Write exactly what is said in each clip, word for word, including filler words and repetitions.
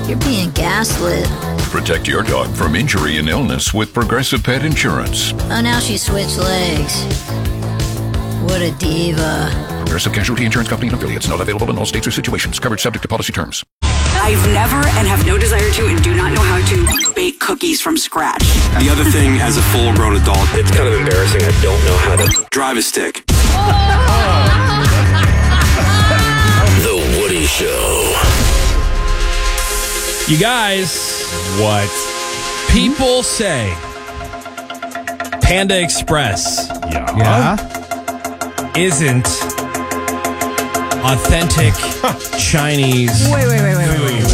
You're being gaslit. Protect your dog from injury and illness with Progressive Pet Insurance. Oh, now she switched legs. What a diva. Progressive Casualty Insurance Company and affiliates. Not available in all states or situations. Coverage subject to policy terms. I've never and have no desire to and do not know how to bake cookies from scratch. The other thing, as a full-grown adult, it's kind of embarrassing. I don't know how to drive a stick. The Woody Show. You guys, what? People say Panda Express Yeah. Yeah. isn't authentic Chinese. Wait, wait, wait, wait, wait, wait.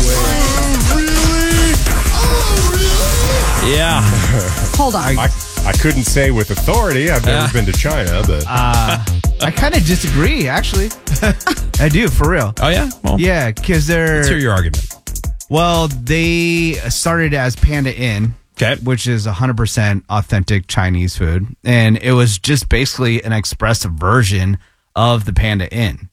Yeah. Hold on. I, I couldn't say with authority. I've never Yeah. been to China, but Uh, I kind of disagree, actually. I do, for real. Oh, yeah? Well, Yeah, because they're... let's hear your argument. Well, they started as Panda Inn, Okay. which is one hundred percent authentic Chinese food. And it was just basically an express version of the Panda Inn.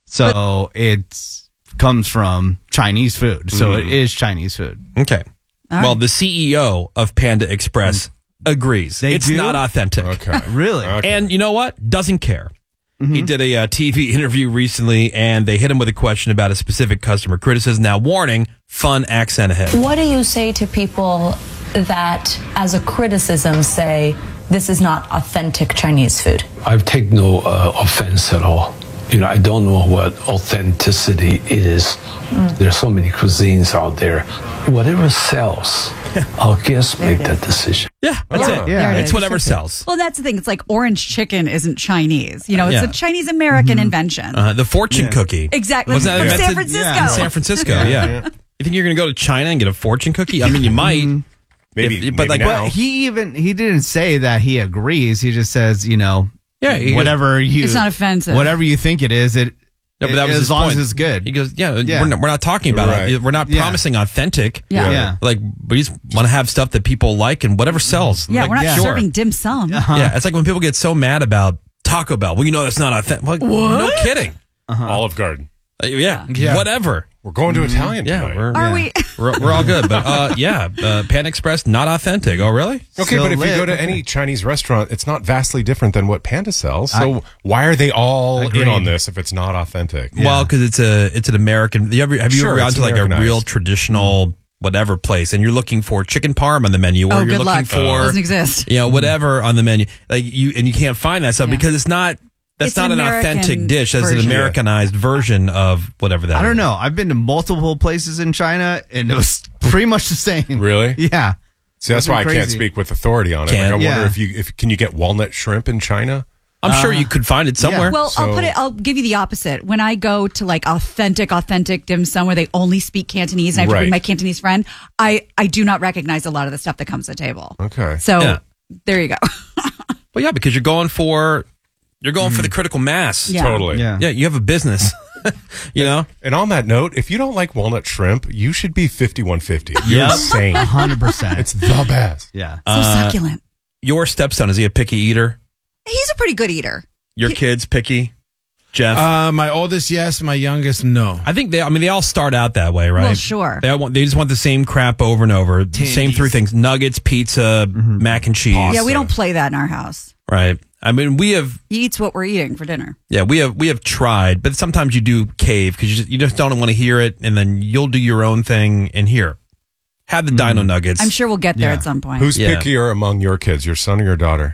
So it comes from Chinese food. So it is Chinese food. Okay. All Well, right. the C E O of Panda Express agrees. They it's do? not authentic. okay. Really? Okay. And you know what? Doesn't care. He did a uh, T V interview recently, and they hit him with a question about a specific customer criticism. Now, warning, fun accent ahead. What do you say to people that, as a criticism, say this is not authentic Chinese food? I take no uh, offense at all. You know, I don't know what authenticity is. There's so many cuisines out there. Whatever sells, I'll guess make that decision. Yeah, that's Yeah. it. Yeah. It's whatever sells. Well, that's the thing. It's like orange chicken isn't Chinese. You know, it's Yeah. a Chinese-American invention. Uh, the fortune Yeah. cookie. Exactly. Wasn't that From invented San Francisco. Yeah. in San Francisco, yeah. You think you're going to go to China and get a fortune cookie? I mean, you might. maybe, if- but maybe like, now. But he even, he didn't say that he agrees. He just says, you know, Yeah, he- whatever you... It's not offensive. Whatever you think it is, it... No, but that was as his long point. as it's good. He goes, yeah, Yeah. We're, not, we're not talking about Right. it. We're not Yeah. promising authentic. Yeah. Yeah. Like, we just want to have stuff that people like and whatever sells. Yeah, Like, we're not sure. serving dim sum. Yeah, it's like when people get so mad about Taco Bell. Well, you know that's not authentic. Like, no kidding. Olive Garden. Uh, yeah, Yeah. whatever. We're going to Italian Yeah, tonight. we're, Are yeah. we? we're we're all good. But uh, yeah, uh, Pan Express not authentic. Oh, really? Okay, Still but if you lit. go to any Chinese restaurant, it's not vastly different than what Panda sells. So why are they all in Agreed. on this if it's not authentic? Well, because it's a it's an American. Have you ever, have you Sure, ever gone it's to like a Americanized. real traditional whatever place, and you're looking for chicken parm on the menu, or Oh, you're good looking luck. for Doesn't exist. you know whatever on the menu, like you and you can't find that stuff Yeah. because it's not. That's It's not an an authentic American dish. That's an version. Americanized version of whatever that I don't is. know. I've been to multiple places in China, and it was pretty much the same. Really? Yeah. See, that's It's been why I can't crazy. speak with authority on it. Like, Can't. I wonder Yeah. if you if can you get walnut shrimp in China? I'm Uh, sure you could find it somewhere. Well, I'll So- put it. I'll give you the opposite. When I go to like authentic, authentic dim sum where they only speak Cantonese, and I have to Right. bring my Cantonese friend, I I do not recognize a lot of the stuff that comes to the table. Okay. So Yeah. there you go. Well, yeah, because you're going for you're going for the critical mass. Yeah. Totally. Yeah. Yeah, you have a business. you know. And on that note, if you don't like walnut shrimp, you should be fifty-one fifty. You're Yep. insane. one hundred percent. It's the best. Yeah. So Uh, succulent. Your stepson, is he a picky eater? He's a pretty good eater. Your kid's picky? Jeff? Uh, my oldest, yes. My youngest, no. I think they, I mean, they all start out that way, right? Well, sure. They, all want, they just want the same crap over and over. Same three things nuggets, pizza, mac and cheese. Yeah, we don't play that in our house. Right. I mean, we have, He eats what we're eating for dinner. yeah, we have, we have tried, but sometimes you do cave because you just, you just don't want to hear it, and then you'll do your own thing and hear. Have the Dino Nuggets. I'm sure we'll get there Yeah. at some point. Who's Yeah. pickier among your kids, your son or your daughter?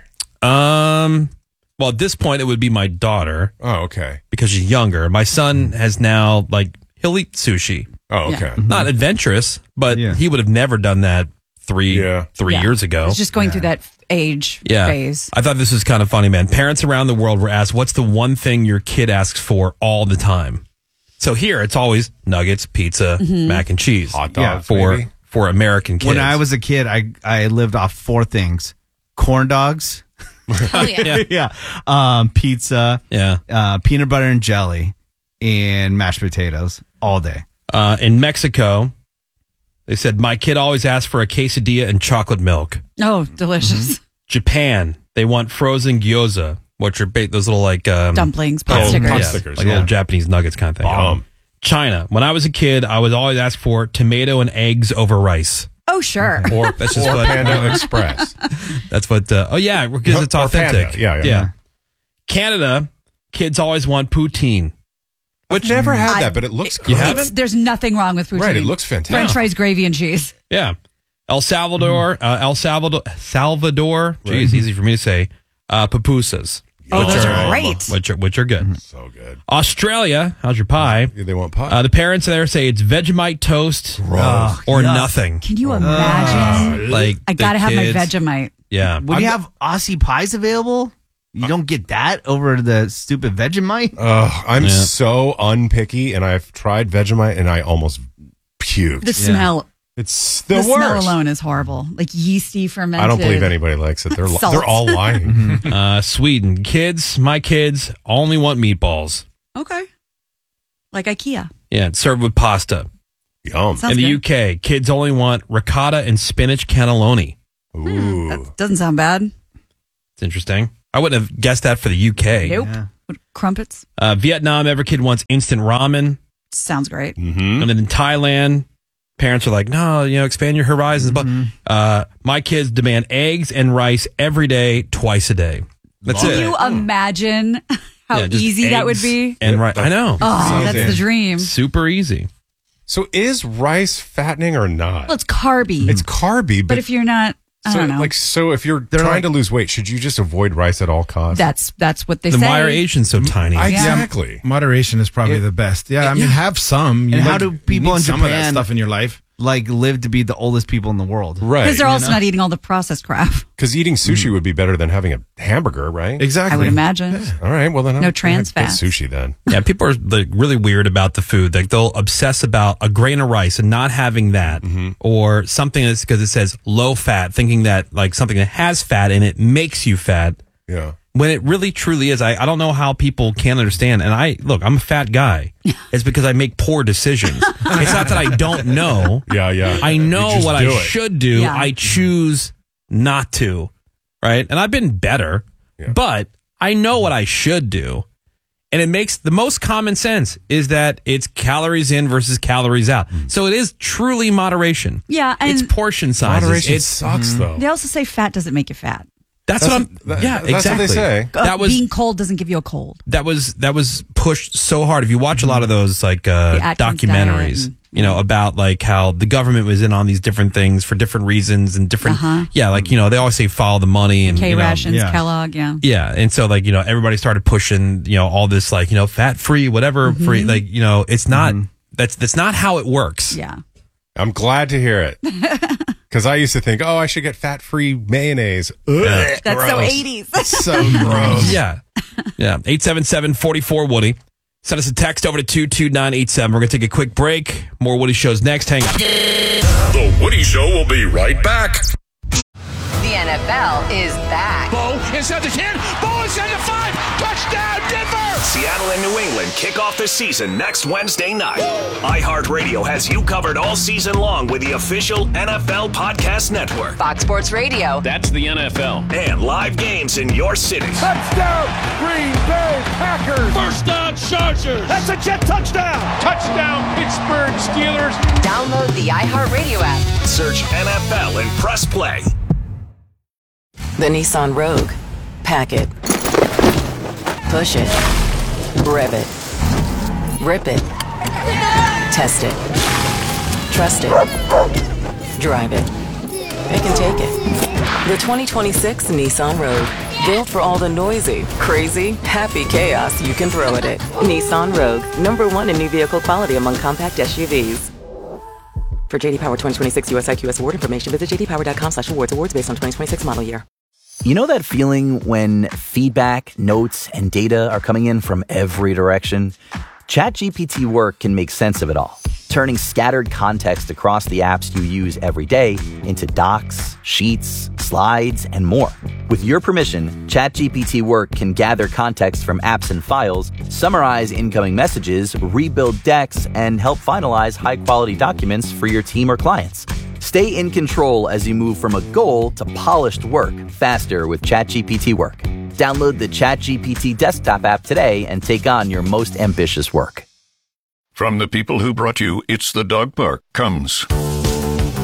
Um, well, at this point, it would be my daughter Oh, okay. because she's younger. My son has now, like, he'll eat sushi. Oh, okay. Not adventurous, but Yeah. he would have never done that three Yeah. three Yeah. years ago. It's just going through that age yeah. phase. I thought this was kind of funny, man. Parents around the world were asked, what's the one thing your kid asks for all the time? So here, it's always nuggets, pizza, Mm-hmm. mac and cheese. Hot Yeah, dogs, for maybe? for American kids. When I was a kid, I, I lived off four things. Corn dogs. Oh, yeah. yeah. Um, pizza. yeah. Uh, peanut butter and jelly. And mashed potatoes all day. Uh, in Mexico, they said, my kid always asks for a quesadilla and chocolate milk. Oh, delicious. Japan, they want frozen gyoza, which are ba- those little like... Um, Dumplings, pot oh, stickers. yeah, Pot stickers, like yeah. little Japanese nuggets kind of thing. Bomb. China. When I was a kid, I would always ask for tomato and eggs over rice. Oh, sure. Or that's just Or what Panda Express. That's what. Uh, oh yeah, because it's Or authentic. Panda. Yeah, yeah. yeah. Canada kids always want poutine. Which never had I- that, but it looks You good. haven't? There's nothing wrong with poutine. Right, it looks fantastic. French fries, gravy, and cheese. Yeah. El Salvador, uh, El Salvador, Salvador. Geez, easy for me to say. Uh, pupusas. Oh, which those are great. Which are which are good. So good. Australia, how's your pie? They want pie. Uh, the parents there say it's Vegemite toast Gross. or yuck. nothing. Can you imagine? Like I the gotta have my kids- Vegemite. Yeah. When you have Aussie pies available, you don't get that over the stupid Vegemite. Ugh, I'm Yeah. so unpicky, and I've tried Vegemite, and I almost puked. The smell. It's the, The, worst. smell alone is horrible. Like yeasty fermented. I don't believe anybody likes it. They're li- Salt. they're all lying. Uh, Sweden kids, my kids only want meatballs. Okay. Like IKEA. Yeah, it's served with pasta. Yum. Sounds In the good. U K, kids only want ricotta and spinach cannelloni. Ooh. That doesn't sound bad. It's interesting. I wouldn't have guessed that for the U K. Nope. Yeah. What, crumpets. Uh, Vietnam, every kid wants instant ramen. Sounds great. Mm-hmm. And then in Thailand, parents are like, no, you know, expand your horizons. But uh, my kids demand eggs and rice every day, twice a day. That's Can it. you imagine how Yeah, just easy that would eggs be? And right, I know. Oh, that's the dream. Super easy. So is rice fattening or not? Well, it's carby. It's carby, but, but if you're not, I so, don't know. like, so if you're trying like- to lose weight, should you just avoid rice at all costs? that's that's what they The say. moderation's so tiny. exactly. Moderation is probably It- the best. Yeah, I mean, yeah. have some. You And how like- do you people need in some of that Japan- stuff in your life? Like live to be the oldest people in the world. Right. Because they're you also know? not eating all the processed crap. Because eating sushi would be better than having a hamburger, right? Exactly. I would imagine. All right. Well, then No I'm trans gonna get fats. sushi then. Yeah, people are like really weird about the food. Like they'll obsess about a grain of rice and not having that, or something that's because it says low fat, thinking that like something that has fat in it makes you fat. Yeah. When it really truly is, I, I don't know how people can't understand. And I look, I'm a fat guy. It's because I make poor decisions. It's not that I don't know. Yeah, yeah. I You know just what do I it. should do. Yeah. I choose not to. Right. And I've been better, Yeah. but I know what I should do. And it makes the most common sense is that it's calories in versus calories out. So it is truly moderation. Yeah, and It's portion sizes. Moderation It's sucks, though. they also say fat doesn't make you fat. that's, That's what I'm. what- that- yeah, that's what exactly. they say. Uh, That was being cold doesn't give you a cold. that was that was pushed so hard. If you watch a lot of those like uh, The Atkins documentaries, diet and- you know about like how the government was in on these different things for different reasons and different. Uh-huh. Yeah, like you know they always say follow the money and K you know, rations, yeah. Kellogg, yeah. Yeah, and so like you know everybody started pushing you know all this like you know fat free whatever free like you know it's not that's that's not how it works. Yeah. I'm glad to hear it. Because I used to think, oh, I should get fat-free mayonnaise. Ugh, That's so gross. eighties. So gross. Yeah, yeah. Eight seven seven forty four Woody. Send us a text over to two two nine eight seven. We're gonna take a quick break. More Woody shows next. Hang on. The Woody Show will be right back. The N F L is back. Bo inside the ten. Bo inside the five. Touchdown, Denver. Seattle and New England kick off the season next Wednesday night. iHeartRadio has you covered all season long with the official N F L Podcast Network. Fox Sports Radio. That's the N F L. And live games in your city. Touchdown, Green Bay Packers. First down, Chargers. That's a jet touchdown. Touchdown, Pittsburgh Steelers. Download the iHeartRadio app. Search N F L and press play. The Nissan Rogue. Pack it. Push it. Rev it. Rip it. Test it. Trust it. Drive it. Pick and take it. The twenty twenty-six Nissan Rogue. Built for all the noisy, crazy, happy chaos you can throw at it. Nissan Rogue. Number one in new vehicle quality among compact S U Vs. For J D Power twenty twenty-six U S I Q S award information, visit j d power dot com slash awards. Awards based on twenty twenty-six model year. You know that feeling when feedback, notes, and data are coming in from every direction? ChatGPT Work can make sense of it all, turning scattered context across the apps you use every day into docs, sheets, slides, and more. With your permission, ChatGPT Work can gather context from apps and files, summarize incoming messages, rebuild decks, and help finalize high-quality documents for your team or clients. Stay in control as you move from a goal to polished work faster with ChatGPT Work. Download the ChatGPT desktop app today and take on your most ambitious work. From the people who brought you It's the Dog Park comes